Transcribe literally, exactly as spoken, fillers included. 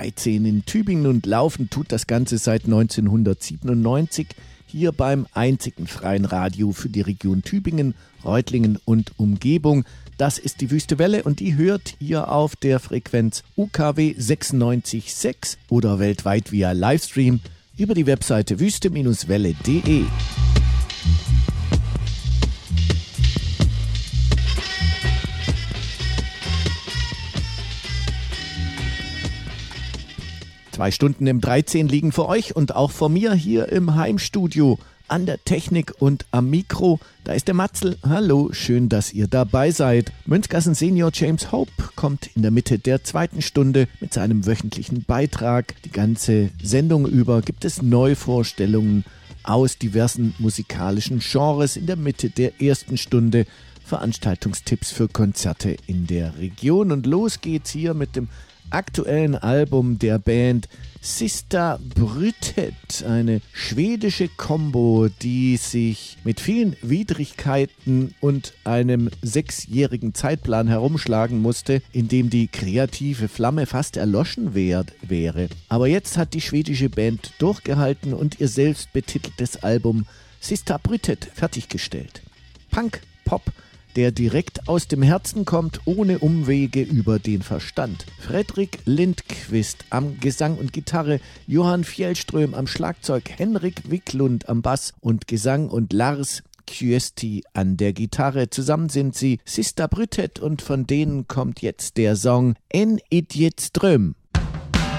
dreizehn in Tübingen und laufen tut das Ganze seit neunzehnhundertsiebenundneunzig hier beim einzigen freien Radio für die Region Tübingen, Reutlingen und Umgebung. Das ist die Wüste Welle und die hört ihr auf der Frequenz U K W sechsundneunzig Komma sechs oder weltweit via Livestream über die Webseite wüste Welle punkt de. Zwei Stunden im dreizehn liegen vor euch und auch vor mir hier im Heimstudio an der Technik und am Mikro. Da ist der Matzel. Hallo, schön, dass ihr dabei seid. Münzgassen Senior James Hope kommt in der Mitte der zweiten Stunde mit seinem wöchentlichen Beitrag. Die ganze Sendung über gibt es Neuvorstellungen aus diversen musikalischen Genres. In der Mitte der ersten Stunde Veranstaltungstipps für Konzerte in der Region. Und los geht's hier mit dem aktuellen Album der Band Sista Brythet, eine schwedische Combo, die sich mit vielen Widrigkeiten und einem sechsjährigen Zeitplan herumschlagen musste, in dem die kreative Flamme fast erloschen wär, wäre. Aber jetzt hat die schwedische Band durchgehalten und ihr selbst betiteltes Album Sista Brythet fertiggestellt. Punk, Pop, der direkt aus dem Herzen kommt, ohne Umwege über den Verstand. Fredrik Lindqvist am Gesang und Gitarre, Johan Fjällström am Schlagzeug, Henrik Wiklund am Bass und Gesang und Lars Kyösti an der Gitarre. Zusammen sind sie Sista Brythet und von denen kommt jetzt der Song En Idjetström.